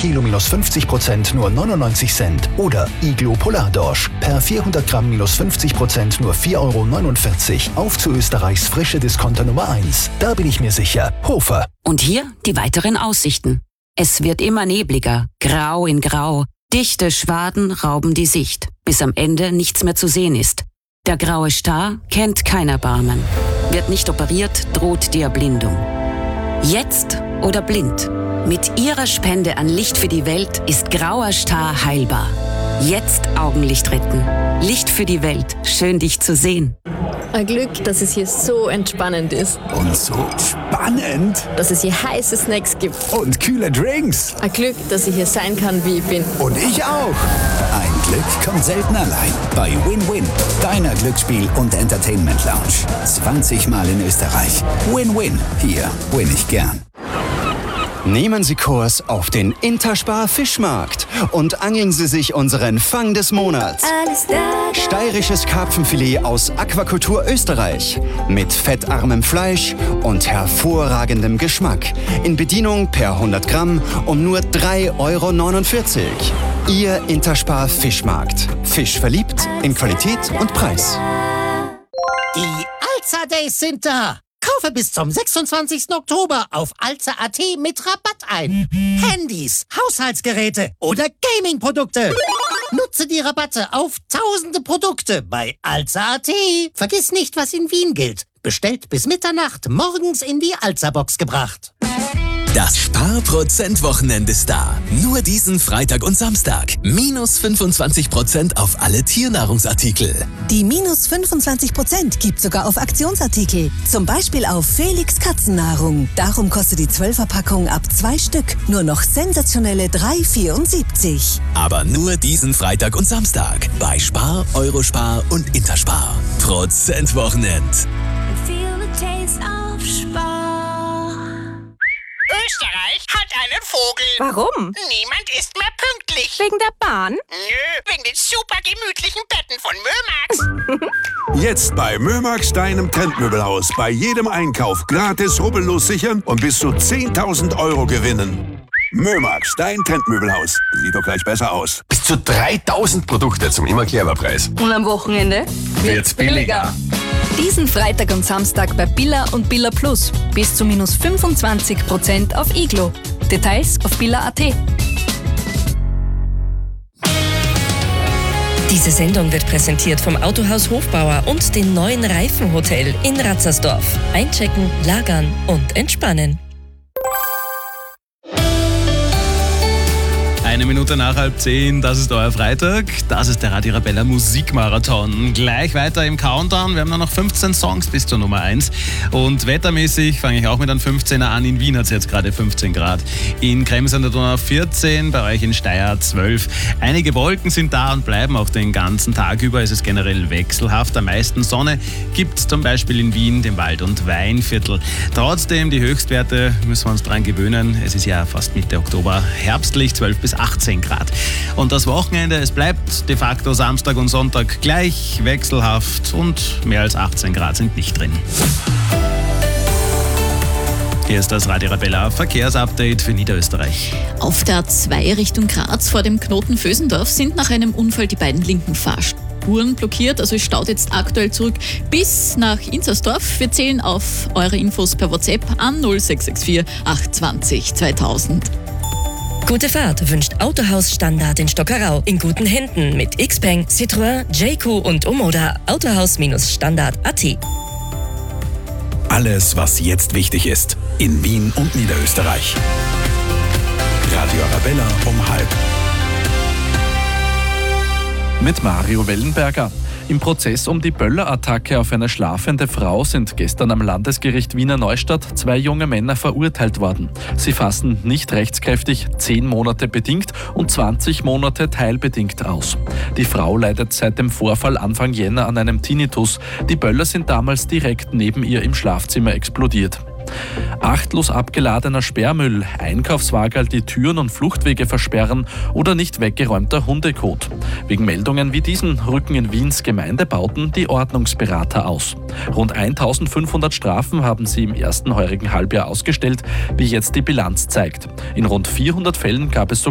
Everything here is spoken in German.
Kilo minus 50% nur 99 Cent. Oder Iglo Polardorsch per 400 Gramm minus 50% nur 4,49 €. Auf zu Österreichs frische Discounter Nummer 1. Da bin ich mir sicher. Hofer. Und hier die weiteren Aussichten. Es wird immer nebliger, grau in grau. Dichte Schwaden rauben die Sicht, bis am Ende nichts mehr zu sehen ist. Der graue Star kennt kein Erbarmen. Wird nicht operiert, droht die Erblindung. Jetzt oder blind? Mit Ihrer Spende an Licht für die Welt ist grauer Star heilbar. Jetzt Augenlicht retten. Licht für die Welt. Schön, dich zu sehen. Ein Glück, dass es hier so entspannend ist. Und so spannend. Dass es hier heiße Snacks gibt. Und kühle Drinks. Ein Glück, dass ich hier sein kann, wie ich bin. Und ich auch. Ein Glück kommt selten allein. Bei Win-Win, deiner Glücksspiel- und Entertainment-Lounge. 20 Mal in Österreich. Win-Win. Hier win ich gern. Nehmen Sie Kurs auf den Interspar Fischmarkt und angeln Sie sich unseren Fang des Monats. Alles da. Steirisches Karpfenfilet aus Aquakultur Österreich mit fettarmem Fleisch und hervorragendem Geschmack. In Bedienung per 100 Gramm um nur 3,49 €. Ihr Interspar Fischmarkt. Fisch verliebt in Qualität und Preis. Die Alza Days sind da. Kaufe bis zum 26. Oktober auf alza.at mit Rabatt ein. Handys, Haushaltsgeräte oder Gaming-Produkte. Nutze die Rabatte auf tausende Produkte bei alza.at. Vergiss nicht, was in Wien gilt. Bestellt bis Mitternacht, morgens in die Alza-Box gebracht. Das Sparprozent-Wochenende ist da. Nur diesen Freitag und Samstag. Minus 25% auf alle Tiernahrungsartikel. Die minus 25% gibt sogar auf Aktionsartikel. Zum Beispiel auf Felix Katzennahrung. Darum kostet die 12er-Packung ab 2 Stück nur noch sensationelle 3,74 €. Aber nur diesen Freitag und Samstag. Bei Spar, Eurospar und Interspar. Prozent-Wochenend. Österreich hat einen Vogel. Warum? Niemand ist mehr pünktlich. Wegen der Bahn? Nö, wegen den super gemütlichen Betten von Mömax. Jetzt bei Mömax, deinem Trendmöbelhaus. Bei jedem Einkauf gratis rubbellos sichern und bis zu 10.000 € gewinnen. Mömax, dein Trendmöbelhaus. Sieht doch gleich besser aus. Bis zu 3.000 Produkte zum immer Clever-Preis. Und am Wochenende wird's billiger. Diesen Freitag und Samstag bei Billa und Billa Plus. Bis zu minus 25% auf Iglo. Details auf billa.at. Diese Sendung wird präsentiert vom Autohaus Hofbauer und dem neuen Reifenhotel in Ratzersdorf. Einchecken, lagern und entspannen. 1 Minute nach 9:30, das ist euer Freitag. Das ist der Radio Arabella Musikmarathon. Gleich weiter im Countdown. Wir haben nur noch 15 Songs bis zur Nummer 1. Und wettermäßig fange ich auch mit einem 15er an. In Wien hat es jetzt gerade 15 Grad. In Krems an der Donau 14, bei euch in Steyr 12. Einige Wolken sind da und bleiben auch den ganzen Tag über. Es ist generell wechselhaft. Am meisten Sonne gibt es zum Beispiel in Wien, dem Wald- und Weinviertel. Trotzdem, die Höchstwerte müssen wir uns dran gewöhnen. Es ist ja fast Mitte Oktober, herbstlich, 12 bis 18 Grad. Und das Wochenende, es bleibt de facto Samstag und Sonntag gleich wechselhaft und mehr als 18 Grad sind nicht drin. Hier ist das Radio Arabella Verkehrsupdate für Niederösterreich. Auf der A2 Richtung Graz vor dem Knoten Vösendorf sind nach einem Unfall die beiden linken Fahrspuren blockiert. Also es staut jetzt aktuell zurück bis nach Inzersdorf. Wir zählen auf eure Infos per WhatsApp an 0664 820 2000. Gute Fahrt wünscht Autohaus Standard in Stockerau. In guten Händen mit Xpeng, Citroën, JQ und Omoda. Autohaus-Standard.at. Alles, was jetzt wichtig ist. In Wien und Niederösterreich. Radio Arabella um 12:30. Mit Mario Wellenberger. Im Prozess um die Böller-Attacke auf eine schlafende Frau sind gestern am Landesgericht Wiener Neustadt 2 junge Männer verurteilt worden. Sie fassen nicht rechtskräftig 10 Monate bedingt und 20 Monate teilbedingt aus. Die Frau leidet seit dem Vorfall Anfang Jänner an einem Tinnitus. Die Böller sind damals direkt neben ihr im Schlafzimmer explodiert. Achtlos abgeladener Sperrmüll, Einkaufswagen, die Türen und Fluchtwege versperren oder nicht weggeräumter Hundekot. Wegen Meldungen wie diesen rücken in Wiens Gemeindebauten die Ordnungsberater aus. Rund 1500 Strafen haben sie im ersten heurigen Halbjahr ausgestellt, wie jetzt die Bilanz zeigt. In rund 400 Fällen gab es